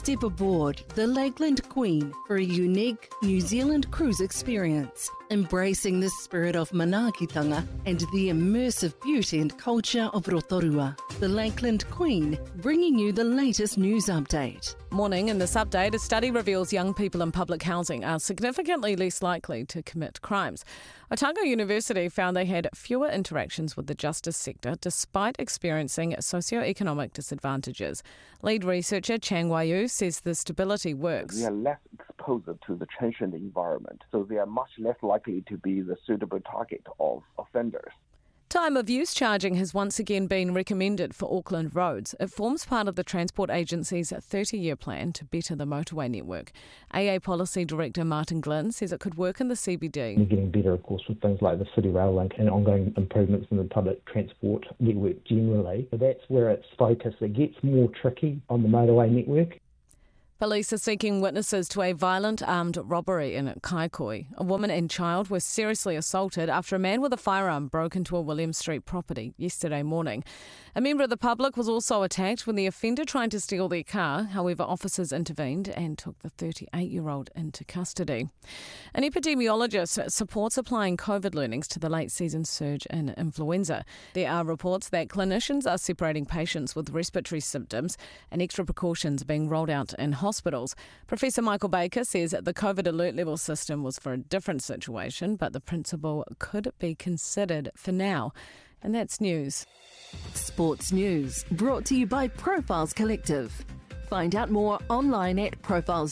Step aboard the Lakeland Queen for a unique New Zealand cruise experience, embracing the spirit of manaakitanga and the immersive beauty and culture of Rotorua. The Lakeland Queen, bringing you the latest news update. Morning. In this update, a study reveals young people in public housing are significantly less likely to commit crimes. Otago University found they had fewer interactions with the justice sector despite experiencing socioeconomic disadvantages. Lead researcher Chang Waiu says the stability works. They are less exposed to the transient environment, so they are much less likely to be the suitable target of offenders. Time of use charging has once again been recommended for Auckland roads. It forms part of the Transport Agency's 30-year plan to better the motorway network. AA Policy Director Martin Glynn says it could work in the CBD. We're getting better, of course, with things like the City Rail Link and ongoing improvements in the public transport network generally. So that's where it's focused. It gets more tricky on the motorway network. Police are seeking witnesses to a violent armed robbery in Kaikoui. A woman and child were seriously assaulted after a man with a firearm broke into a William Street property yesterday morning. A member of the public was also attacked when the offender tried to steal their car. However, officers intervened and took the 38-year-old into custody. An epidemiologist supports applying COVID learnings to the late season surge in influenza. There are reports that clinicians are separating patients with respiratory symptoms and extra precautions being rolled out in hospitals. Professor Michael Baker says the COVID alert level system was for a different situation, but the principle could be considered for now. And that's news. Sports news brought to you by Profiles Collective. Find out more online at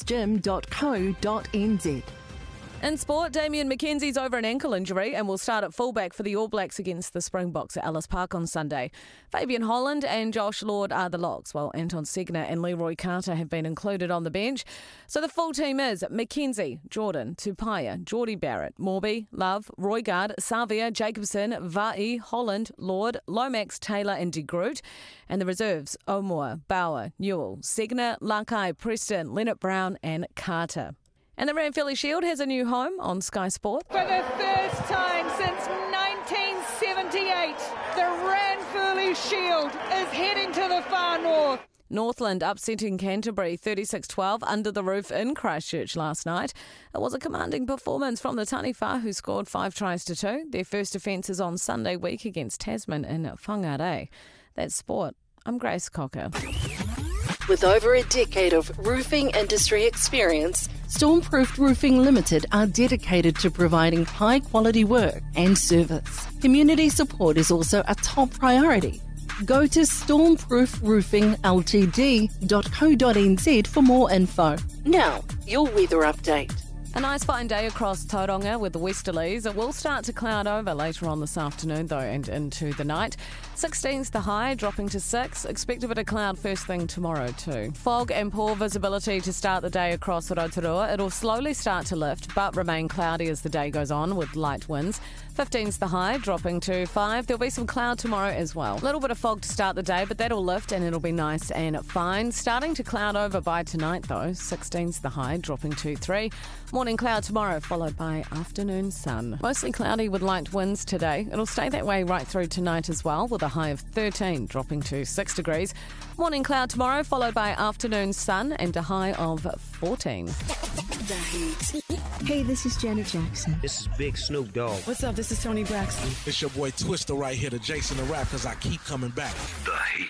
profilesgym.co.nz. In sport, Damian McKenzie's over an ankle injury and will start at fullback for the All Blacks against the Springboks at Ellis Park on Sunday. Fabian Holland and Josh Lord are the locks, while Anton Segner and Leroy Carter have been included on the bench. So the full team is McKenzie, Jordan, Tupaia, Geordie Barrett, Morby, Love, Roygaard, Savia, Jacobson, Va'i, Holland, Lord, Lomax, Taylor and De Groot. And the reserves, Omoa, Bauer, Newell, Segner, Lakai, Preston, Leonard Brown and Carter. And the Ranfurly Shield has a new home on Sky Sport. For the first time since 1978, the Ranfurly Shield is heading to the far north. Northland upsetting Canterbury 36-12 under the roof in Christchurch last night. It was a commanding performance from the Taniwha, who scored 5 tries to 2. Their first defence is on Sunday week against Tasman in Whangarei. That's sport. I'm Grace Cocker. With over a decade of roofing industry experience, Stormproofed Roofing Limited are dedicated to providing high-quality work and service. Community support is also a top priority. Go to stormproofroofingltd.co.nz for more info. Now, your weather update. A nice fine day across Tauranga with the westerlies. It will start to cloud over later on this afternoon though and into the night. 16's the high, dropping to 6. Expect a bit of cloud first thing tomorrow too. Fog and poor visibility to start the day across Rotorua. It'll slowly start to lift but remain cloudy as the day goes on with light winds. 15's the high, dropping to 5. There'll be some cloud tomorrow as well. A little bit of fog to start the day, but that'll lift and it'll be nice and fine. Starting to cloud over by tonight though. 16's the high, dropping to 3. Morning cloud tomorrow, followed by afternoon sun. Mostly cloudy with light winds today. It'll stay that way right through tonight as well, with a high of 13, dropping to 6 degrees. Morning cloud tomorrow, followed by afternoon sun and a high of 14. Hey, this is Janet Jackson. This is Big Snoop Dogg. What's up? This is Tony Braxton. It's your boy Twister right here, the Jason the Rap, because I keep coming back. The Heat.